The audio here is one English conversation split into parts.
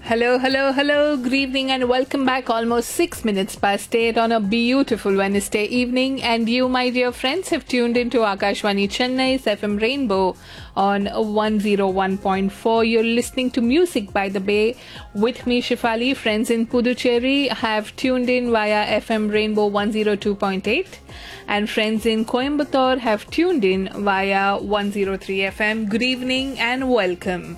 Hello, hello, hello. Good evening and welcome back. Almost 6 minutes past 8 on a beautiful Wednesday evening. And you, my dear friends, have tuned into Akashwani Chennai's FM Rainbow on 101.4. You're listening to Music by the Bay with me, Shifali. Friends in Puducherry have tuned in via FM Rainbow 102.8. And friends in Coimbatore have tuned in via 103 FM. Good evening and welcome.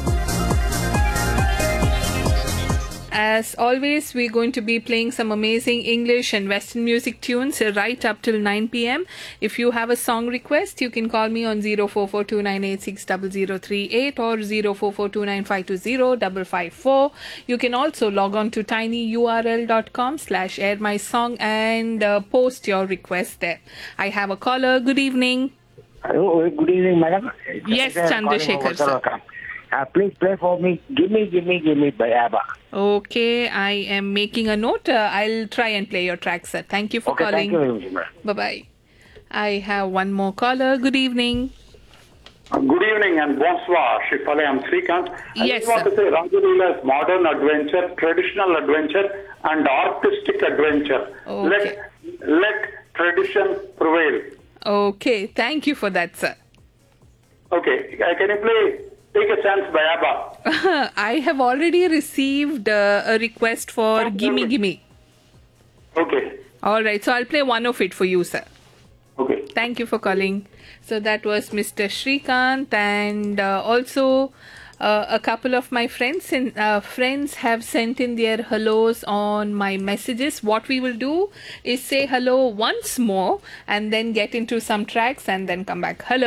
As always, we're going to be playing some amazing English and Western music tunes right up till 9 p.m. If you have a song request, you can call me on 0442986038 or 044295205554. You can also log on to tinyurl.com/airmysong and post your request there. I have a caller. Good evening. Hello, good evening, madam. Yes, Chandrasekhar, sir. Please play for me. Give me by ABBA. Okay, I am making a note. I'll try and play your track, sir. Thank you for calling. Thank you very much, madam. Bye-bye. I have one more caller. Good evening. Good evening and bonsoir, Shifali. I'm Srikanth. I Yes, just want to say Rangaleela's modern adventure, traditional adventure, and artistic adventure. Okay. Let tradition prevail. Okay, thank you for that, sir. Okay, can you play Take a Chance by ABBA? I have already received a request for Gimme Gimme. Okay. All right, so I'll play one of it for you, sir. Okay. Thank you for calling. So that was Mr. Srikanth, and also a couple of my friends have sent in their hellos on my messages. What we will do is say hello once more and then get into some tracks and then come back. Hello.